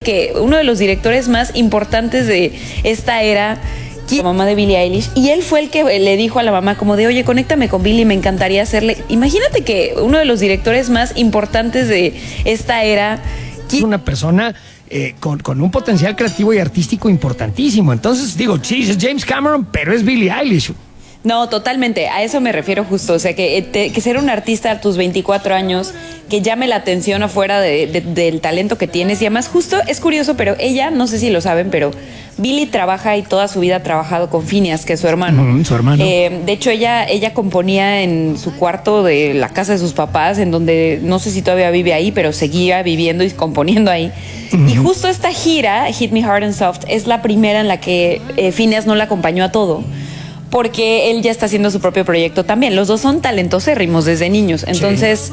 que uno de los directores más importantes de esta era, la mamá de Billie Eilish, y él fue el que le dijo a la mamá como de, oye, conéctame con Billie, me encantaría hacerle. Imagínate que uno de los directores más importantes de esta era, una persona con un potencial creativo y artístico importantísimo. Entonces digo, sí, es James Cameron, pero es Billie Eilish. No, totalmente, a eso me refiero justo, o sea, que ser un artista a tus 24 años, que llame la atención afuera del talento que tienes, y además justo, es curioso, pero ella, no sé si lo saben, pero Billie trabaja y toda su vida ha trabajado con Phineas, que es su hermano. Su hermano. De hecho, ella componía en su cuarto de la casa de sus papás, en donde, no sé si todavía vive ahí, pero seguía viviendo y componiendo ahí. Y justo esta gira, Hit Me Hard and Soft, es la primera en la que Phineas no la acompañó a todo, porque él ya está haciendo su propio proyecto también. Los dos son talentosérrimos desde niños. Entonces,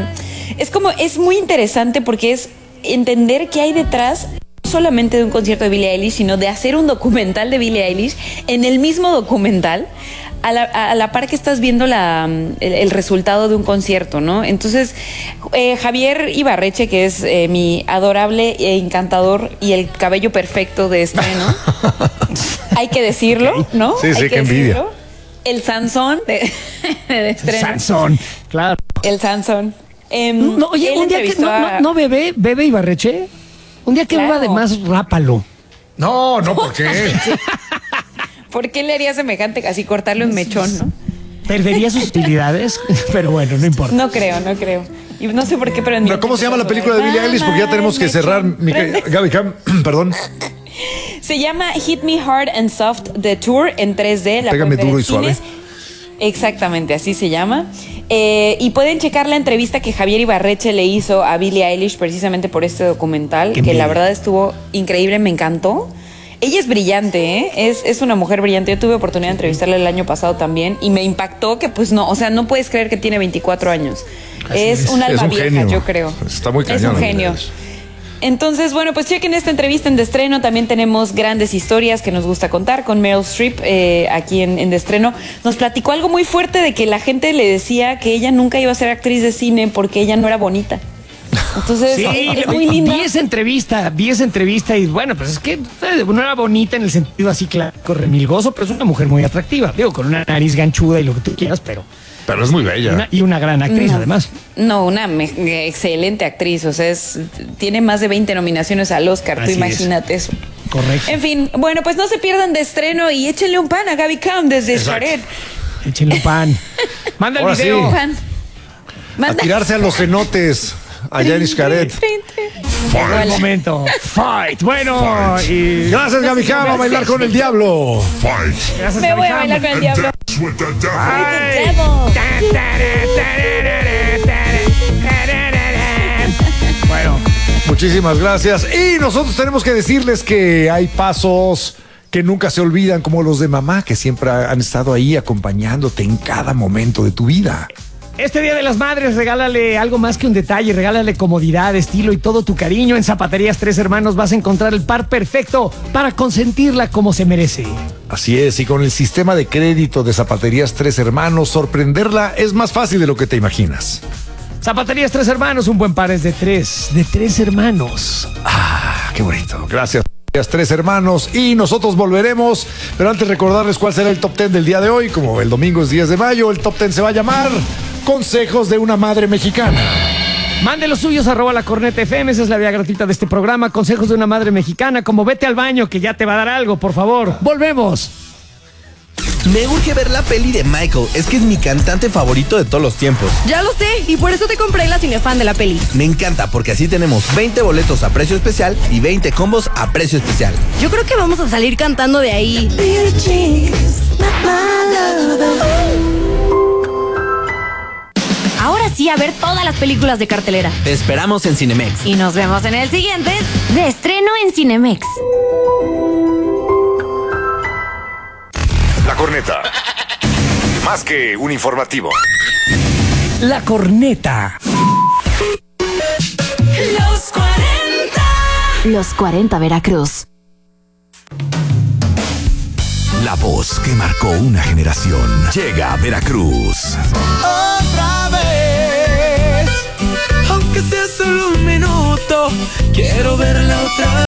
es muy interesante porque es entender qué hay detrás, no solamente de un concierto de Billie Eilish, sino de hacer un documental de Billie Eilish. En el mismo documental, a la par que estás viendo el resultado de un concierto, ¿no? Entonces, Javier Ibarreche, que es mi adorable e encantador y el cabello perfecto de estreno, hay que decirlo, ¿no? Sí, hay qué envidia. El Sansón de estreno. Sansón, claro. El Sansón. No, oye, un día que no bebe Ibarreche. Un día que beba, además, rápalo. No, ¿por qué? ¿Por qué le haría semejante así cortarle un mechón, no? Perdería sus utilidades, pero bueno, no importa. No creo. Y no sé por qué, pero ¿Cómo se llama la película de Billie Eilish? Porque ya tenemos que cerrar. Gaby Cam, perdón. Se llama Hit Me Hard and Soft The Tour en 3D. Pégame duro y suave. Exactamente, así se llama. Y pueden checar la entrevista que Javier Ibarreche le hizo a Billie Eilish precisamente por este documental, que la verdad estuvo increíble, me encantó. Ella es brillante, ¿eh? Es una mujer brillante. Yo tuve oportunidad de entrevistarla el año pasado también y me impactó que pues no, o sea, no puedes creer que tiene 24 años. Es un alma vieja, genio. yo creo. Está muy cañón. Es un genio. Entonces, bueno, pues chequen esta entrevista en De Estreno. También tenemos grandes historias que nos gusta contar con Meryl Streep aquí en De Estreno. Nos platicó algo muy fuerte de que la gente le decía que ella nunca iba a ser actriz de cine porque ella no era bonita. Entonces, sí, es muy linda. Vi esa entrevista y bueno, pues es que no era bonita en el sentido así claro, remilgoso, pero es una mujer muy atractiva. Digo, con una nariz ganchuda y lo que tú quieras, pero es muy bella. Y una gran actriz, además. No, una excelente actriz. O sea, tiene más de 20 nominaciones al Oscar. Tú imagínate eso. Correcto. En fin, bueno, pues no se pierdan De Estreno y échenle un pan a Gaby Cam desde Xcaret. Échenle un pan. Manda el video. Sí. A tirarse a los cenotes allá en Xcaret. Por el momento. Fight. Bueno, y gracias, Gaby Cam, a bailar con el diablo. Fight. Gracias, Me voy a bailar con el diablo. With the devil. Bueno, muchísimas gracias. Y nosotros tenemos que decirles que hay pasos que nunca se olvidan, como los de mamá, que siempre han estado ahí acompañándote en cada momento de tu vida. este Día de las Madres, regálale algo más que un detalle, regálale comodidad, estilo y todo tu cariño. En Zapaterías Tres Hermanos vas a encontrar el par perfecto para consentirla como se merece. Así es, y con el sistema de crédito de Zapaterías Tres Hermanos, sorprenderla es más fácil de lo que te imaginas. Zapaterías Tres Hermanos, un buen par es de tres hermanos. Ah, qué bonito. Gracias. Tres Hermanos, y nosotros volveremos, pero antes recordarles cuál será el top 10 del día de hoy. Como el domingo es 10 de mayo, el top 10 se va a llamar Consejos de una Madre Mexicana. Mande los suyos, @lacornetafm, esa es la vía gratuita de este programa. Consejos de una Madre Mexicana, como vete al baño que ya te va a dar algo, por favor. Volvemos. Me urge ver la peli de Michael, es que es mi cantante favorito de todos los tiempos. Ya lo sé, y por eso te compré la Cinefan de la peli. Me encanta, porque así tenemos 20 boletos a precio especial y 20 combos a precio especial. Yo creo que vamos a salir cantando de ahí. Ahora sí, a ver todas las películas de cartelera. Te esperamos en Cinemex. Y nos vemos en el siguiente de estreno en Cinemex. La Corneta. Más que un informativo. La Corneta. Los 40. Los 40 Veracruz. La voz que marcó una generación llega a Veracruz. Otra vez, aunque sea solo un minuto, quiero verla otra